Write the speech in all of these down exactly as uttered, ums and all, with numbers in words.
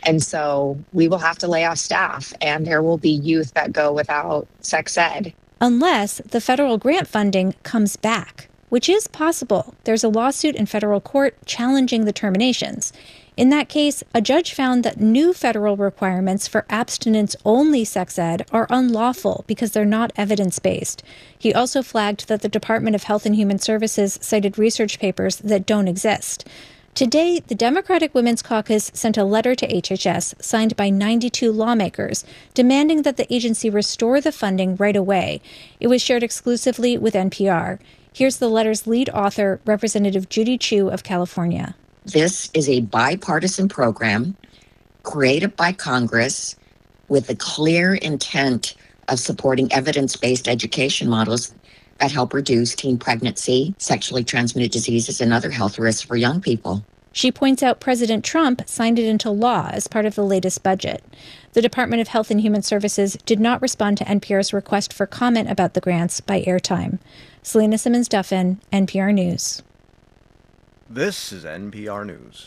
And so we will have to lay off staff, and there will be youth that go without sex ed. Unless the federal grant funding comes back, which is possible. There's a lawsuit in federal court challenging the terminations. In that case, a judge found that new federal requirements for abstinence-only sex ed are unlawful because they're not evidence-based. He also flagged that the Department of Health and Human Services cited research papers that don't exist. Today, the Democratic Women's Caucus sent a letter to H H S signed by ninety-two lawmakers demanding that the agency restore the funding right away. It was shared exclusively with N P R. Here's the letter's lead author, Representative Judy Chu of California. This is a bipartisan program created by Congress with the clear intent of supporting evidence-based education models that help reduce teen pregnancy, sexually transmitted diseases, and other health risks for young people. She points out President Trump signed it into law as part of the latest budget. The Department of Health and Human Services did not respond to N P R's request for comment about the grants by airtime. Selena Simmons-Duffin, N P R News. This is N P R News.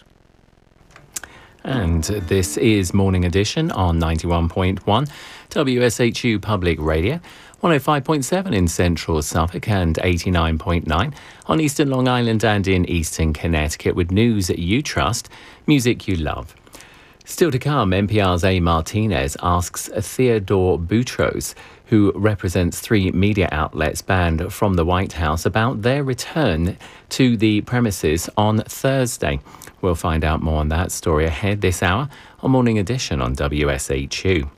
And this is Morning Edition on ninety-one point one W S H U Public Radio, one oh five point seven in central Suffolk and eighty-nine point nine on eastern Long Island and in eastern Connecticut, with news you trust, music you love. Still to come, N P R's A. Martinez asks Theodore Boutros, who represents three media outlets banned from the White House, about their return to the premises on Thursday. We'll find out more on that story ahead this hour on Morning Edition on W S H U.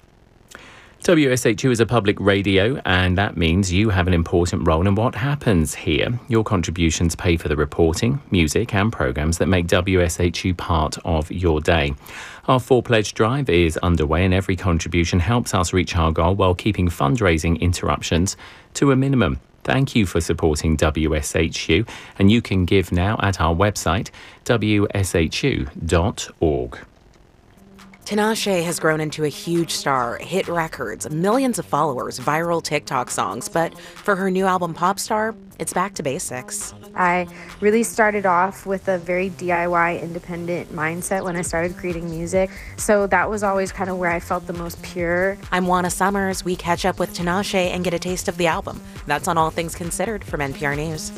W S H U is a public radio, and that means you have an important role in what happens here. Your contributions pay for the reporting, music and programmes that make W S H U part of your day. Our Four Pledge Drive is underway, and every contribution helps us reach our goal while keeping fundraising interruptions to a minimum. Thank you for supporting W S H U, and you can give now at our website, w s h u dot org. Tinashe has grown into a huge star, hit records, millions of followers, viral TikTok songs. But for her new album, Popstar, it's back to basics. I really started off with a very D I Y independent mindset when I started creating music. So that was always kind of where I felt the most pure. I'm Juana Summers. We catch up with Tinashe and get a taste of the album. That's on All Things Considered from N P R News.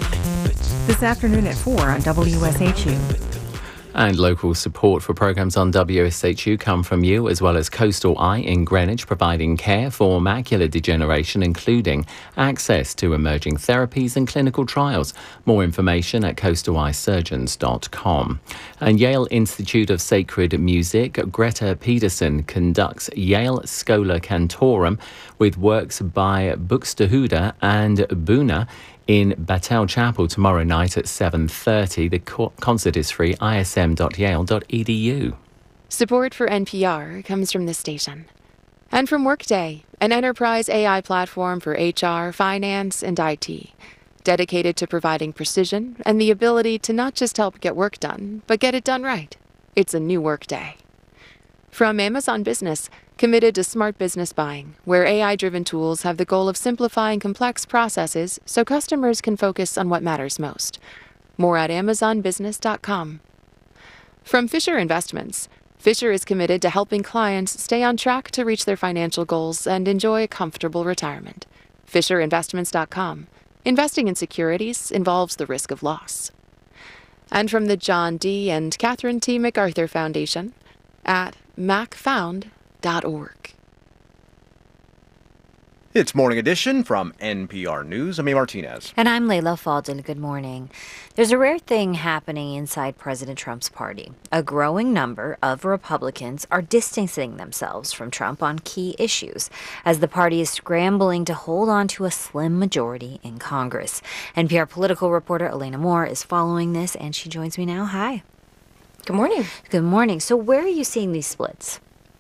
This afternoon at four on W S H U. And local support for programmes on W S H U come from you, as well as Coastal Eye in Greenwich, providing care for macular degeneration, including access to emerging therapies and clinical trials. More information at coastal eye surgeons dot com. And Yale Institute of Sacred Music, Greta Pedersen, conducts Yale Schola Cantorum with works by Buxtehude and Buna in Battelle Chapel tomorrow night at seven thirty. The co- concert is free. I S M dot yale dot e d u. Support for N P R comes from this station. And from Workday, an enterprise A I platform for H R, finance, and I T. Dedicated to providing precision and the ability to not just help get work done, but get it done right. It's a new Workday. From Amazon Business, committed to smart business buying, where A I-driven tools have the goal of simplifying complex processes so customers can focus on what matters most. More at amazon business dot com. From Fisher Investments, Fisher is committed to helping clients stay on track to reach their financial goals and enjoy a comfortable retirement. fisher investments dot com. Investing in securities involves the risk of loss. And from the John D. and Catherine T. MacArthur Foundation, at mac found dot org. It's Morning Edition from N P R News. I'm A. Martinez. And I'm Layla Faldin. Good morning. There's a rare thing happening inside President Trump's party. A growing number of Republicans are distancing themselves from Trump on key issues as the party is scrambling to hold on to a slim majority in Congress. N P R political reporter Elena Moore is following this, and she joins me now. Hi. Good morning. Good morning. So where are you seeing these splits?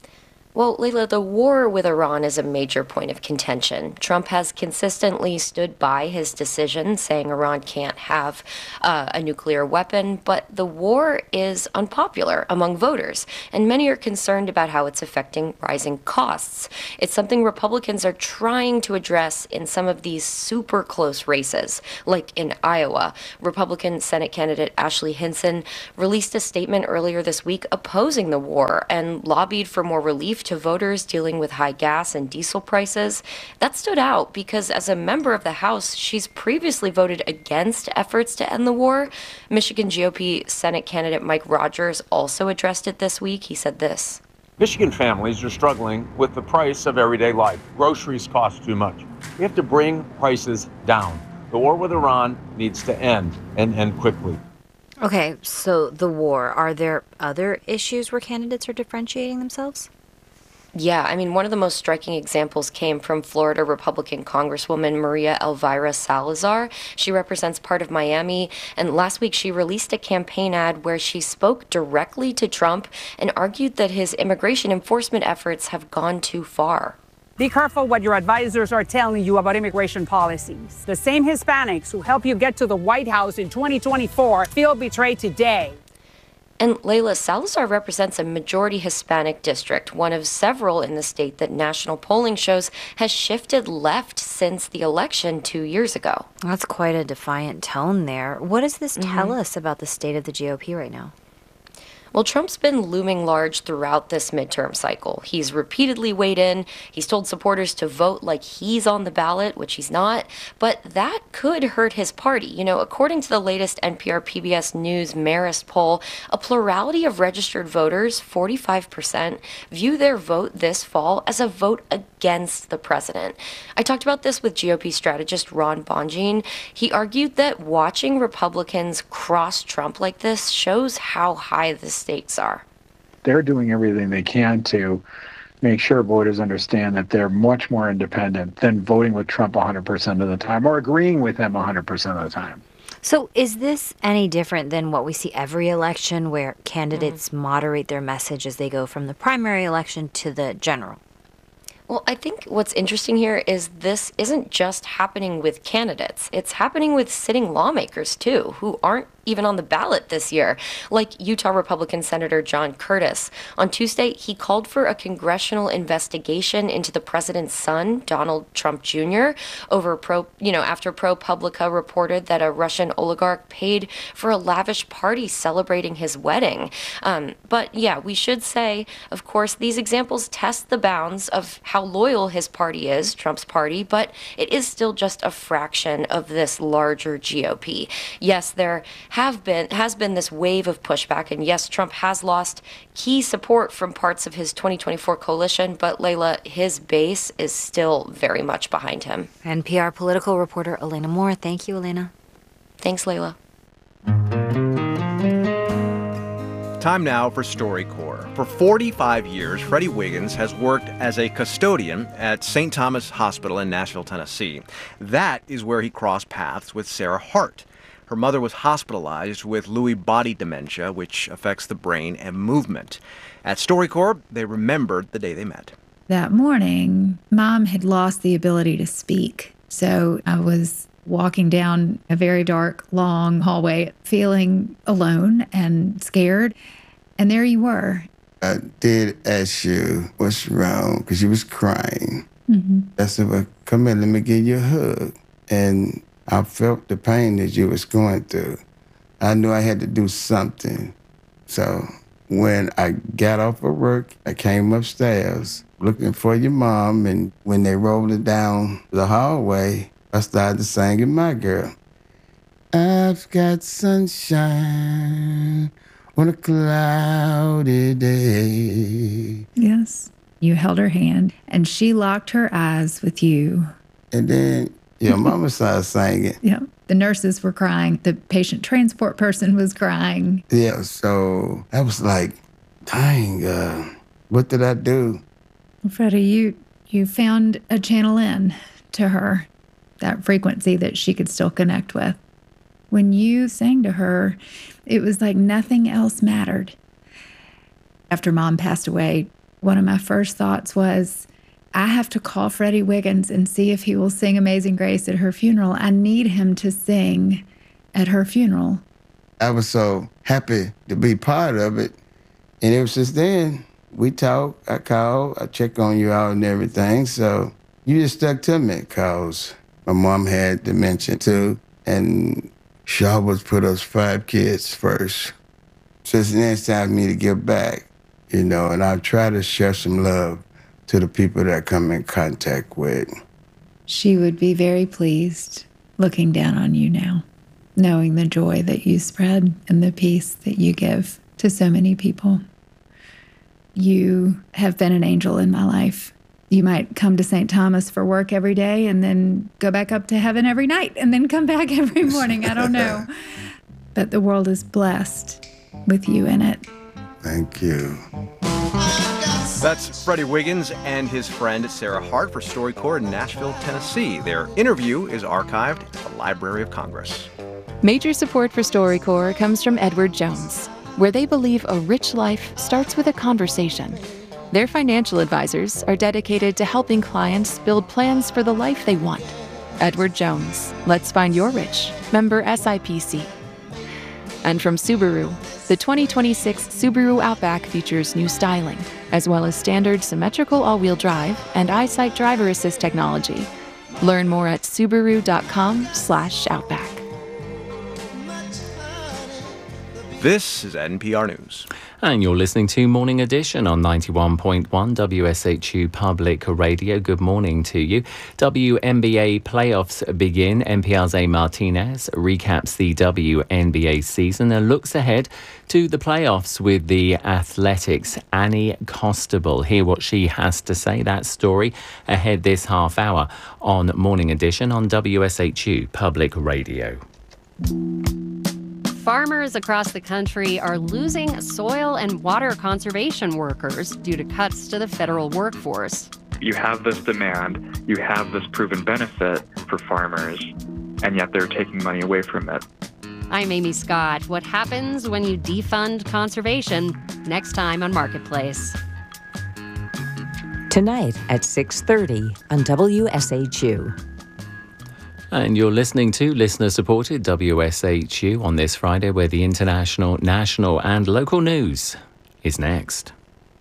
Well, Layla, the war with Iran is a major point of contention. Trump has consistently stood by his decision, saying Iran can't have uh, a nuclear weapon, but the war is unpopular among voters, and many are concerned about how it's affecting rising costs. It's something Republicans are trying to address in some of these super close races, like in Iowa. Republican Senate candidate Ashley Hinson released a statement earlier this week opposing the war and lobbied for more relief to voters dealing with high gas and diesel prices. That stood out because as a member of the House, she's previously voted against efforts to end the war. Michigan G O P Senate candidate Mike Rogers also addressed it this week. He said this. Michigan families are struggling with the price of everyday life. Groceries cost too much. We have to bring prices down. The war with Iran needs to end, and end quickly. Okay, so the war, are there other issues where candidates are differentiating themselves? Yeah, I mean, one of the most striking examples came from Florida Republican Congresswoman Maria Elvira Salazar. She represents part of Miami, and last week she released a campaign ad where she spoke directly to Trump and argued that his immigration enforcement efforts have gone too far. Be careful what your advisors are telling you about immigration policies. The same Hispanics who helped you get to the White House in twenty twenty-four feel betrayed today. And Layla, Salazar represents a majority Hispanic district, one of several in the state that national polling shows has shifted left since the election two years ago. That's quite a defiant tone there. What does this Mm-hmm. tell us about the state of the G O P right now? Well, Trump's been looming large throughout this midterm cycle. He's repeatedly weighed in. He's told supporters to vote like he's on the ballot, which he's not. But that could hurt his party. You know, according to the latest N P R P B S News Marist poll, a plurality of registered voters, forty-five percent, view their vote this fall as a vote against the president. I talked about this with G O P strategist Ron Bonjean. He argued that watching Republicans cross Trump like this shows how high the stakes are. They're doing everything they can to make sure voters understand that they're much more independent than voting with Trump one hundred percent of the time or agreeing with him one hundred percent of the time. So is this any different than what we see every election where candidates mm-hmm. moderate their message as they go from the primary election to the general? Well, I think what's interesting here is this isn't just happening with candidates. It's happening with sitting lawmakers, too, who aren't even on the ballot this year, like Utah Republican Senator John Curtis. On Tuesday, he called for a congressional investigation into the president's son, Donald Trump Junior, over pro, you know, after ProPublica reported that a Russian oligarch paid for a lavish party celebrating his wedding. Um, but yeah, we should say, of course, these examples test the bounds of how loyal his party is, Trump's party, but it is still just a fraction of this larger G O P. Yes, there have been has been this wave of pushback, and yes, Trump has lost key support from parts of his twenty twenty-four coalition, but Layla, his base is still very much behind him. N P R political reporter Elena Moore. Thank you, Elena. Thanks, Layla. Time now for StoryCorps. For forty-five years, Freddie Wiggins has worked as a custodian at Saint Thomas Hospital in Nashville, Tennessee. That is where he crossed paths with Sarah Hart. Her mother was hospitalized with Lewy body dementia, which affects the brain and movement. At StoryCorps, they remembered the day they met. That morning, Mom had lost the ability to speak. So I was walking down a very dark, long hallway, feeling alone and scared. And there you were. I did ask you what's wrong, because you was crying. Mm-hmm. I said, well, come here, let me give you a hug. And I felt the pain that you was going through. I knew I had to do something. So when I got off of work, I came upstairs looking for your mom. And when they rolled it down the hallway, I started singing My Girl. I've got sunshine on a cloudy day. Yes. You held her hand, and she locked her eyes with you. And then your mama started singing. Yeah. The nurses were crying. The patient transport person was crying. Yeah, so I was like, dang, uh, what did I do? Well, Freddie, you, you found a channel in to her, that frequency that she could still connect with. When you sang to her, it was like nothing else mattered. After Mom passed away, one of my first thoughts was, I have to call Freddie Wiggins and see if he will sing Amazing Grace at her funeral. I need him to sing at her funeral. I was so happy to be part of it. And ever since then, we talk, I call, I check on you all and everything. So you just stuck to me because my mom had dementia too. And she always put us five kids first. So it's the next time for me to give back, you know, and I'll try to share some love to the people that I come in contact with. She would be very pleased looking down on you now, knowing the joy that you spread and the peace that you give to so many people. You have been an angel in my life. You might come to Saint Thomas for work every day and then go back up to heaven every night and then come back every morning. I don't know. But the world is blessed with you in it. Thank you. That's Freddie Wiggins and his friend Sarah Hart for StoryCorps in Nashville, Tennessee. Their interview is archived at the Library of Congress. Major support for StoryCorps comes from Edward Jones, where they believe a rich life starts with a conversation. Their financial advisors are dedicated to helping clients build plans for the life they want. Edward Jones, let's find your rich. Member S I P C. And from Subaru, the twenty twenty-six Subaru Outback features new styling, as well as standard symmetrical all-wheel drive and EyeSight driver assist technology. Learn more at Subaru.com slash Outback. This is N P R News. And you're listening to Morning Edition on ninety-one point one W S H U Public Radio. Good morning to you. W N B A playoffs begin. N P R's A. Martinez recaps the W N B A season and looks ahead to the playoffs with the Athletics' Annie Costabile. Hear what she has to say. That story ahead this half hour on Morning Edition on W S H U Public Radio. Farmers across the country are losing soil and water conservation workers due to cuts to the federal workforce. You have this demand, you have this proven benefit for farmers, and yet they're taking money away from it. I'm Amy Scott. What happens when you defund conservation? Next time on Marketplace. Tonight at six thirty on W S H U. And you're listening to listener-supported W S H U on this Friday, where the international, national and local news is next.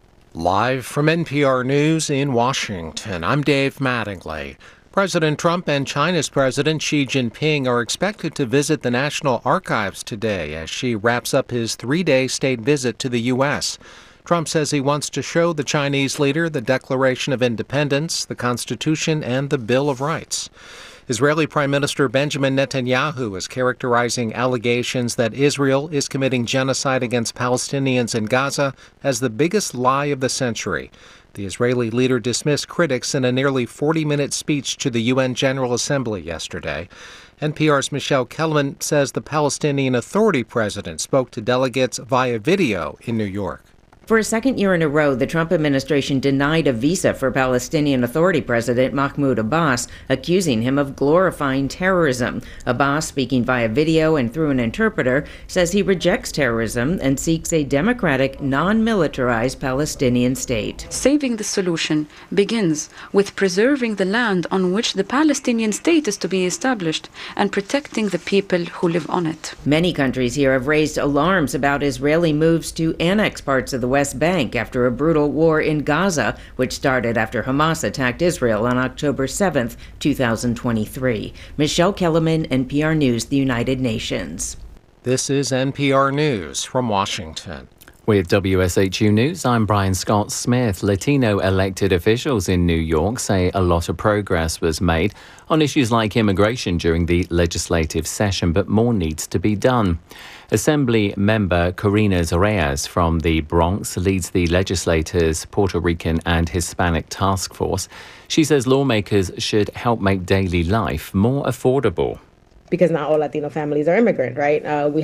Live from N P R News in Washington, I'm Dave Mattingly. President Trump and China's President Xi Jinping are expected to visit the National Archives today as Xi wraps up his three-day state visit to the U S Trump says he wants to show the Chinese leader the Declaration of Independence, the Constitution, and the Bill of Rights. Israeli Prime Minister Benjamin Netanyahu is characterizing allegations that Israel is committing genocide against Palestinians in Gaza as the biggest lie of the century. The Israeli leader dismissed critics in a nearly forty-minute speech to the U N General Assembly yesterday. N P R's Michelle Kellerman says the Palestinian Authority president spoke to delegates via video in New York. For a second year in a row, the Trump administration denied a visa for Palestinian Authority President Mahmoud Abbas, accusing him of glorifying terrorism. Abbas, speaking via video and through an interpreter, says he rejects terrorism and seeks a democratic, non-militarized Palestinian state. Saving the solution begins with preserving the land on which the Palestinian state is to be established and protecting the people who live on it. Many countries here have raised alarms about Israeli moves to annex parts of the West Bank after a brutal war in Gaza, which started after Hamas attacked Israel on October seventh, two thousand twenty-three. Michelle Kellerman, N P R News, the United Nations. This is N P R News from Washington. With W S H U News, I'm Brian Scott Smith. Latino elected officials in New York say a lot of progress was made on issues like immigration during the legislative session, but more needs to be done. Assembly member Corina Reyes from the Bronx leads the legislature's Puerto Rican and Hispanic task force. She says lawmakers should help make daily life more affordable. Because not all Latino families are immigrant, right? Uh, we have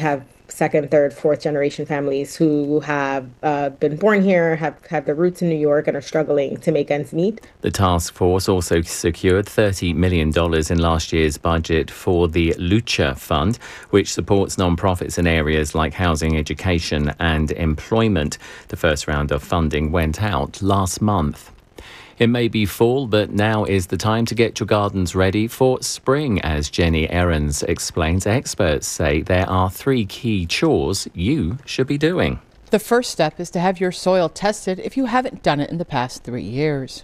second, third, fourth generation families who have uh, been born here, have, have their roots in New York, and are struggling to make ends meet. The task force also secured thirty million dollars in last year's budget for the Lucha Fund, which supports non-profits in areas like housing, education and employment. The first round of funding went out last month. It may be fall, but now is the time to get your gardens ready for spring, as Jenny Ahrens explains. Experts say there are three key chores you should be doing. The first step is to have your soil tested if you haven't done it in the past three years.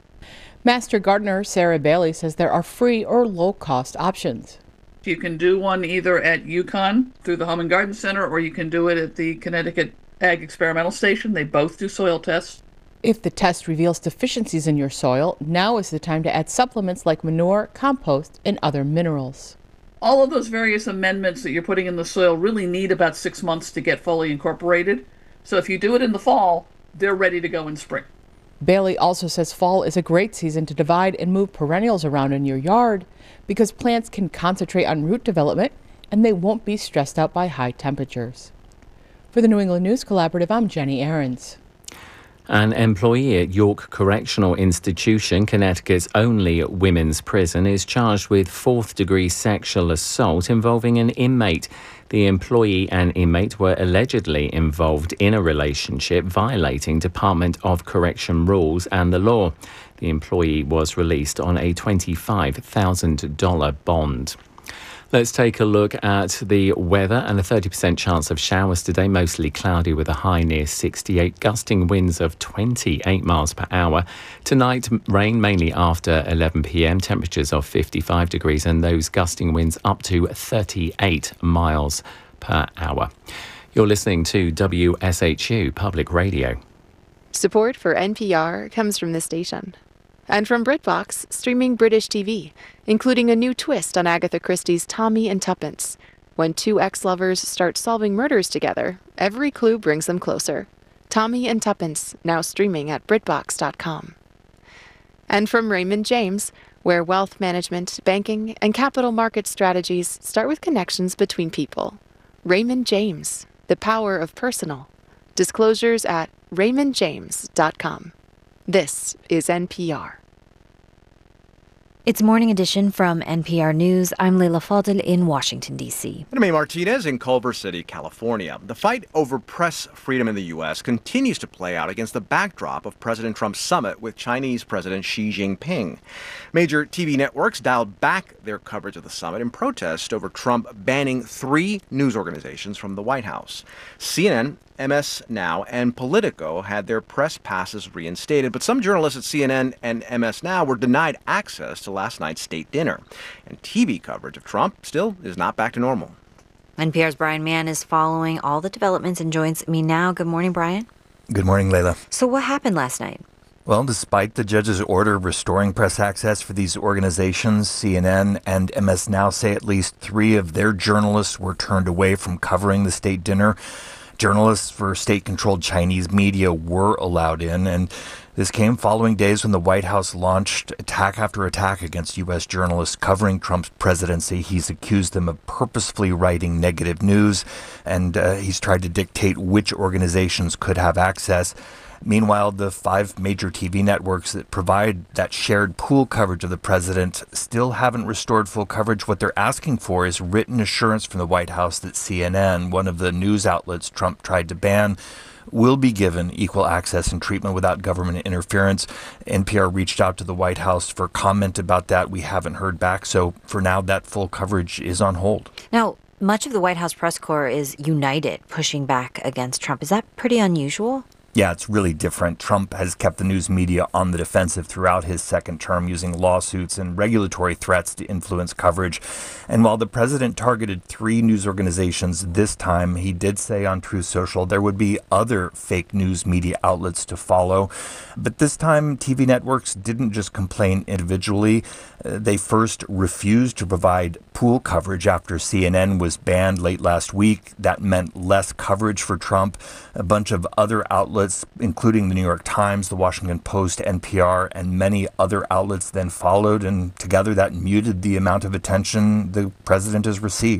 Master gardener Sarah Bailey says there are free or low-cost options. You can do one either at UConn through the Home and Garden Center, or you can do it at the Connecticut Ag Experimental Station. They both do soil tests. If the test reveals deficiencies in your soil, now is the time to add supplements like manure, compost, and other minerals. All of those various amendments that you're putting in the soil really need about six months to get fully incorporated. So if you do it in the fall, they're ready to go in spring. Bailey also says fall is a great season to divide and move perennials around in your yard because plants can concentrate on root development and they won't be stressed out by high temperatures. For the New England News Collaborative, I'm Jenny Ahrens. An employee at York Correctional Institution, Connecticut's only women's prison, is charged with fourth-degree sexual assault involving an inmate. The employee and inmate were allegedly involved in a relationship violating Department of Correction rules and the law. The employee was released on a twenty-five thousand dollars bond. Let's take a look at the weather and a thirty percent chance of showers today, mostly cloudy with a high near sixty-eight, gusting winds of twenty-eight miles per hour. Tonight, rain mainly after eleven p.m, temperatures of fifty-five degrees and those gusting winds up to thirty-eight miles per hour. You're listening to W S H U Public Radio. Support for N P R comes from this station. And from BritBox, streaming British T V, including a new twist on Agatha Christie's Tommy and Tuppence. When two ex-lovers start solving murders together, every clue brings them closer. Tommy and Tuppence, now streaming at Britbox dot com. And from Raymond James, where wealth management, banking, and capital market strategies start with connections between people. Raymond James, the power of personal. Disclosures at Raymond James dot com. This is N P R. It's Morning Edition from N P R News. I'm Leila Fadel in Washington, D C. And I'm Amy Martinez in Culver City, California. The fight over press freedom in the U S continues to play out against the backdrop of President Trump's summit with Chinese President Xi Jinping. Major T V networks dialed back their coverage of the summit in protest over Trump banning three news organizations from the White House. C N N, M S Now, and Politico had their press passes reinstated, but some journalists at C N N and M S Now were denied access to last night's state dinner. And T V coverage of Trump still is not back to normal. N P R's Brian Mann is following all the developments and joins me now. Good morning, Brian. Good morning, Leila. So what happened last night? Well, despite the judge's order restoring press access for these organizations, C N N and M S Now say at least three of their journalists were turned away from covering the state dinner. Journalists for state-controlled Chinese media were allowed in, and this came following days when the White House launched attack after attack against U S journalists covering Trump's presidency. He's accused them of purposefully writing negative news, and uh, he's tried to dictate which organizations could have access. Meanwhile, the five major T V networks that provide that shared pool coverage of the president still haven't restored full coverage. What they're asking for is written assurance from the White House that C N N, one of the news outlets Trump tried to ban, will be given equal access and treatment without government interference. N P R reached out to the White House for comment about that. We haven't heard back. So for now, that full coverage is on hold. Now, much of the White House press corps is united, pushing back against Trump. Is that pretty unusual? Yeah, it's really different. Trump has kept the news media on the defensive throughout his second term, using lawsuits and regulatory threats to influence coverage. And while the president targeted three news organizations this time, he did say on Truth Social there would be other fake news media outlets to follow. But this time, T V networks didn't just complain individually. Uh, they first refused to provide pool coverage after C N N was banned late last week. That meant less coverage for Trump. A bunch of other outlets, including the New York Times, the Washington Post, N P R, and many other outlets then followed, and together that muted the amount of attention the president has received.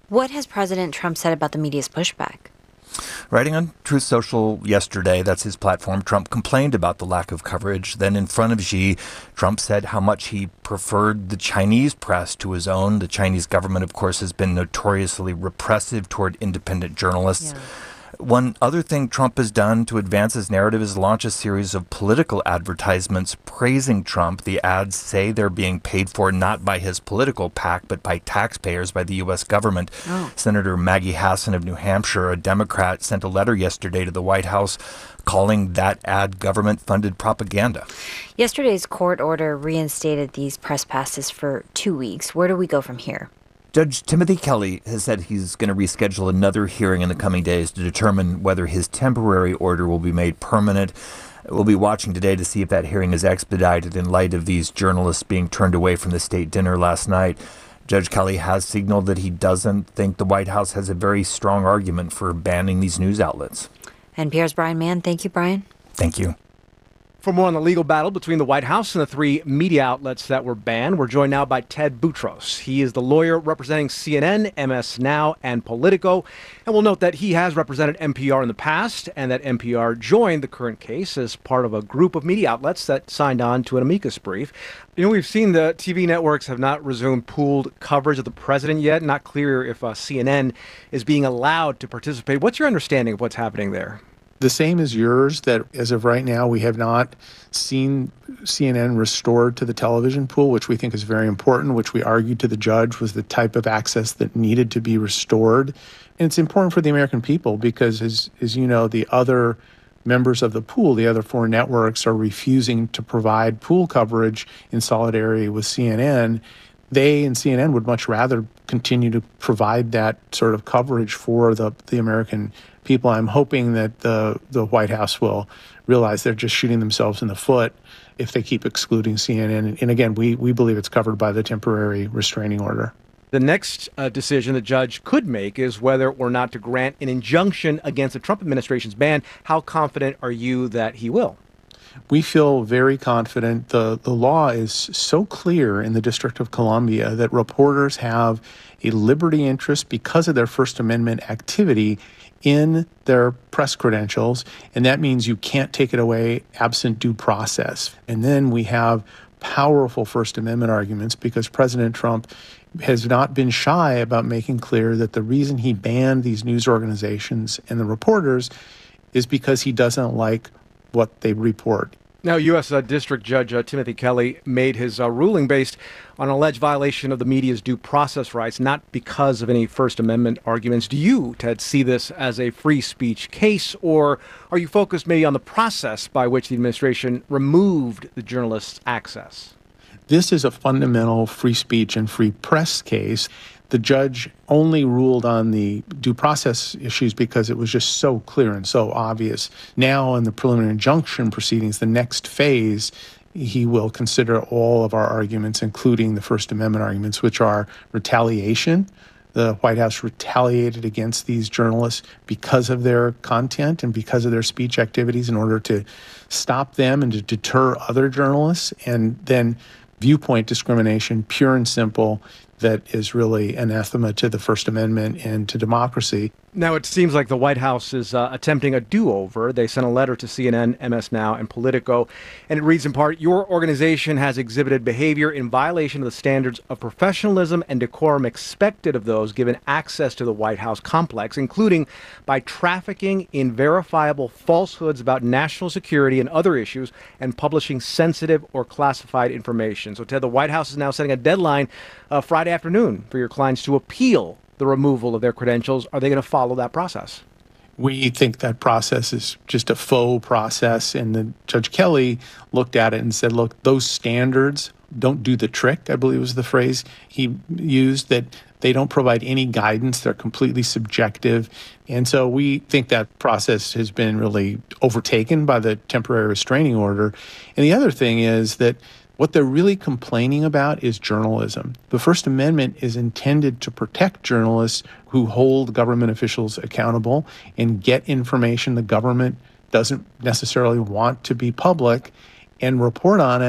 What has President Trump said about the media's pushback? Writing on Truth Social yesterday, that's his platform, Trump complained about the lack of coverage. Then in front of Xi, Trump said how much he preferred the Chinese press to his own. The Chinese government, of course, has been notoriously repressive toward independent journalists. Yeah. One other thing Trump has done to advance his narrative is launch a series of political advertisements praising Trump. The ads say they're being paid for not by his political PAC, but by taxpayers, by the U S government. Oh. Senator Maggie Hassan of New Hampshire, a Democrat, sent a letter yesterday to the White House calling that ad government-funded propaganda. Yesterday's court order reinstated these press passes for two weeks. Where do we go from here? Judge Timothy Kelly has said he's going to reschedule another hearing in the coming days to determine whether his temporary order will be made permanent. We'll be watching today to see if that hearing is expedited in light of these journalists being turned away from the state dinner last night. Judge Kelly has signaled that he doesn't think the White House has a very strong argument for banning these news outlets. N P R's Brian Mann. Thank you, Brian. Thank you. For more on the legal battle between the White House and the three media outlets that were banned, we're joined now by Ted Boutros. He is the lawyer representing C N N, M S Now, and Politico. And we'll note that he has represented N P R in the past and that N P R joined the current case as part of a group of media outlets that signed on to an amicus brief. You know, we've seen the T V networks have not resumed pooled coverage of the president yet. Not clear if uh, C N N is being allowed to participate. What's your understanding of what's happening there? The same as yours, that as of right now, we have not seen C N N restored to the television pool, which we think is very important, which we argued to the judge was the type of access that needed to be restored. And it's important for the American people because, as, as you know, the other members of the pool, the other four networks, are refusing to provide pool coverage in solidarity with C N N. They and C N N would much rather continue to provide that sort of coverage for the, the American people. I'm hoping that the, the White House will realize they're just shooting themselves in the foot if they keep excluding C N N. And again, we, we believe it's covered by the temporary restraining order. The next uh, decision the judge could make is whether or not to grant an injunction against the Trump administration's ban. How confident are you that he will? We feel very confident. The, the law is so clear in the District of Columbia that reporters have a liberty interest because of their First Amendment activity in their press credentials, and that means you can't take it away absent due process. And then we have powerful First Amendment arguments because President Trump has not been shy about making clear that the reason he banned these news organizations and the reporters is because he doesn't like what they report. Now, U S Uh, District Judge uh, Timothy Kelly made his uh, ruling based on an alleged violation of the media's due process rights, not because of any First Amendment arguments. Do you, Ted, see this as a free speech case, or are you focused maybe on the process by which the administration removed the journalists' access? This is a fundamental free speech and free press case. The judge only ruled on the due process issues because it was just so clear and so obvious. Now, in the preliminary injunction proceedings, the next phase, he will consider all of our arguments, including the First Amendment arguments, which are retaliation. The White House retaliated against these journalists because of their content and because of their speech activities in order to stop them and to deter other journalists. And then viewpoint discrimination, pure and simple, that is really anathema to the First Amendment and to democracy. Now, it seems like the White House is uh, attempting a do-over. They sent a letter to C N N, M S Now, and Politico, and it reads in part, "Your organization has exhibited behavior in violation of the standards of professionalism and decorum expected of those given access to the White House complex, including by trafficking in verifiable falsehoods about national security and other issues and publishing sensitive or classified information." So, Ted, the White House is now setting a deadline uh, Friday afternoon for your clients to appeal the removal of their credentials. Are they going to follow that process? We think that process is just a faux process, and the Judge Kelly looked at it and said, look, those standards don't do the trick, I believe was the phrase he used, that they don't provide any guidance. They're completely subjective. And so we think that process has been really overtaken by the temporary restraining order. And the other thing is that what they're really complaining about is journalism. The First Amendment is intended to protect journalists who hold government officials accountable and get information the government doesn't necessarily want to be public and report on it.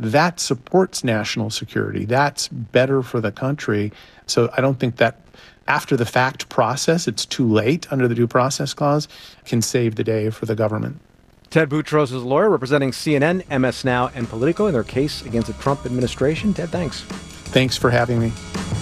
that supports national security. That's better for the country. So I don't think that after the fact process, it's too late under the Due Process Clause, can save the day for the government. Ted Boutros is a lawyer representing C N N, M S Now, and Politico in their case against the Trump administration. Ted, thanks. Thanks for having me.